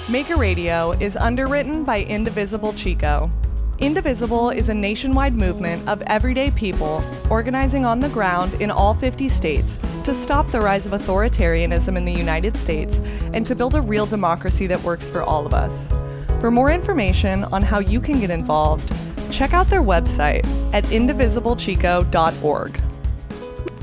Maker Radio is underwritten by Indivisible Chico. Indivisible is a nationwide movement of everyday people organizing on the ground in all 50 states to stop the rise of authoritarianism in the United States and to build a real democracy that works for all of us. For more information on how you can get involved, check out their website at indivisiblechico.org.